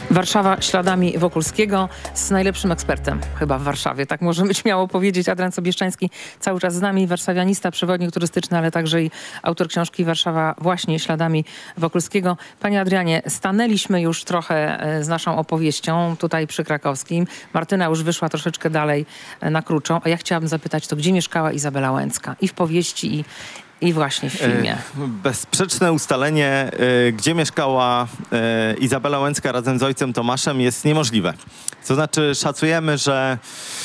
Warszawa śladami Wokulskiego z najlepszym ekspertem chyba w Warszawie. Tak możemy śmiało powiedzieć. Adrian Sobieszczański cały czas z nami, warszawianista, przewodnik turystyczny, ale także i autor książki Warszawa właśnie śladami Wokulskiego. Panie Adrianie, stanęliśmy już trochę z naszą opowieścią tutaj przy Krakowskim. Martyna już wyszła troszeczkę dalej na Kruczą, a ja chciałabym zapytać, to gdzie mieszkała Izabela Łęcka? I w powieści, i właśnie w filmie. Bezsprzeczne ustalenie, gdzie mieszkała Izabela Łęcka razem z ojcem Tomaszem, jest niemożliwe. To znaczy szacujemy, że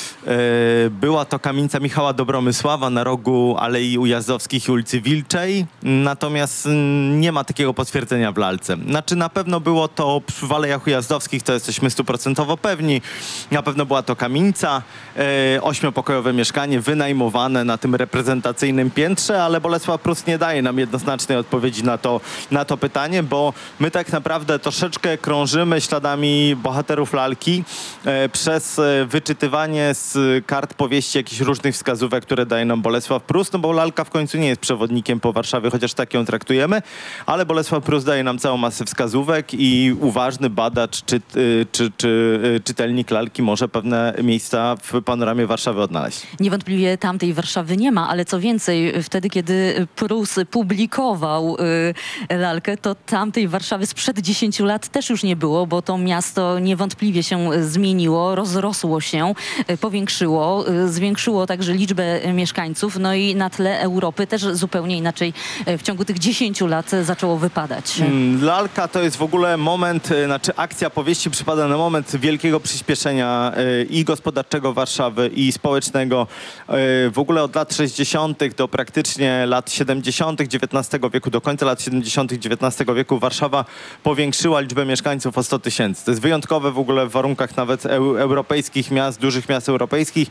była to kamienica Michała Dobromysława na rogu Alei Ujazdowskich i ulicy Wilczej, natomiast nie ma takiego potwierdzenia w lalce. Znaczy na pewno było to w Alejach Ujazdowskich, to jesteśmy 100% pewni. Na pewno była to kamienica, 8-pokojowe mieszkanie wynajmowane na tym reprezentacyjnym piętrze, ale Bolesław Prus nie daje nam jednoznacznej odpowiedzi na to pytanie, bo my tak naprawdę troszeczkę krążymy śladami bohaterów lalki przez wyczytywanie z kart powieści jakichś różnych wskazówek, które daje nam Bolesław Prus, no bo lalka w końcu nie jest przewodnikiem po Warszawie, chociaż tak ją traktujemy, ale Bolesław Prus daje nam całą masę wskazówek i uważny badacz czy czytelnik lalki może pewne miejsca w panoramie Warszawy odnaleźć. Niewątpliwie tamtej Warszawy nie ma, ale co więcej, wtedy kiedy Prus publikował lalkę, to tamtej Warszawy sprzed 10 lat też już nie było, bo to miasto niewątpliwie się zmieniło, rozrosło się, powiększyło, zwiększyło także liczbę mieszkańców, no i na tle Europy też zupełnie inaczej w ciągu tych 10 lat zaczęło wypadać. Lalka to jest w ogóle moment, znaczy akcja powieści przypada na moment wielkiego przyspieszenia i gospodarczego Warszawy, i społecznego. W ogóle od lat 60. do praktycznie lat 70. XIX wieku, do końca lat 70. XIX wieku Warszawa powiększyła liczbę mieszkańców o 100 000. To jest wyjątkowe w ogóle w warunkach nawet europejskich miast, dużych miast europejskich,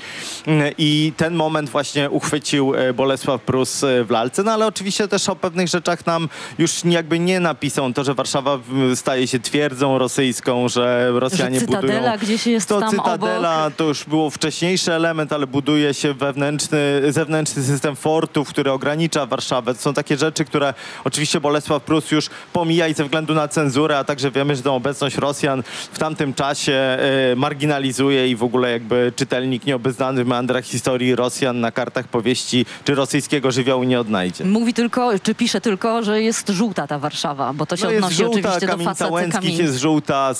i ten moment właśnie uchwycił Bolesław Prus w lalce. No ale oczywiście też o pewnych rzeczach nam już jakby nie napisał. To, że Warszawa staje się twierdzą rosyjską, że Rosjanie że Cytadela budują... gdzieś jest to tam Cytadela obok. to już było wcześniejszy element, ale buduje się zewnętrzny system fortów, który ogranicza Warszawę. To są takie rzeczy, które oczywiście Bolesław Prus już pomija i ze względu na cenzurę, a także wiemy, że tę obecność Rosjan w tamtym czasie marginalizuje i w ogóle jakby czytelnik nieobeznany w meandrach historii Rosjan na kartach powieści czy rosyjskiego żywiołu nie odnajdzie. Mówi tylko, czy pisze tylko, że jest żółta ta Warszawa, bo to się odnosi żółta, oczywiście do kamienica facet Łęckich kamienic. jest żółta,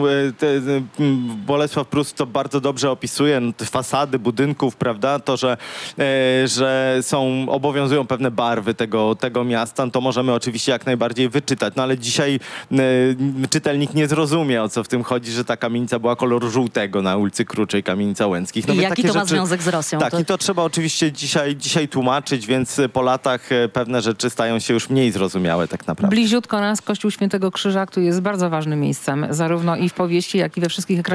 Bolesław Prus to bardzo dobrze opisuje, no, te fasady budynków, prawda, to, że obowiązują pewne barwy tego miasta, no, to możemy oczywiście jak najbardziej wyczytać, no ale dzisiaj czytelnik nie zrozumie, o co w tym chodzi, że ta kamienica była koloru żółtego na ulicy Kruczej, kamienica Łęckich. No, I jaki to ma związek z Rosją? Tak, i to trzeba oczywiście dzisiaj tłumaczyć, więc po latach pewne rzeczy stają się już mniej zrozumiałe tak naprawdę. Bliziutko nas Kościół Świętego Krzyża, który jest bardzo ważnym miejscem, zarówno i w powieści, jak i we wszystkich